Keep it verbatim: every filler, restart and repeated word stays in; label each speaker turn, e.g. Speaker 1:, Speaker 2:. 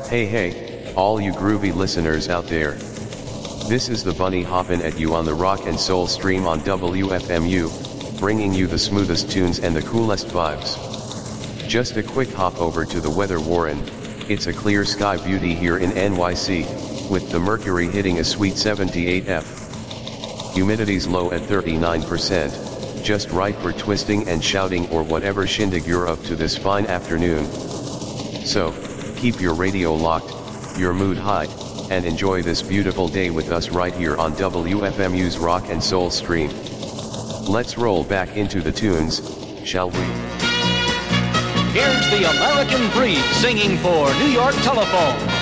Speaker 1: Hey hey, all you groovy listeners out there. This is the Bunny hoppin' at you on the Rock and Soul stream on W F M U, bringing you the smoothest tunes and the coolest vibes. Just a quick hop over to the weather Warren. It's a clear sky beauty here in N Y C, with the mercury hitting a sweet seventy-eight F. Humidity's low at thirty-nine percent, just right for twisting and shouting or whatever shindig you're up to this fine afternoon. So, keep your radio locked, your mood high, and enjoy this beautiful day with us right here on W F M U's Rock and Soul stream. Let's roll back into the tunes, shall we?
Speaker 2: Here's the American Breed singing for New York Telephone.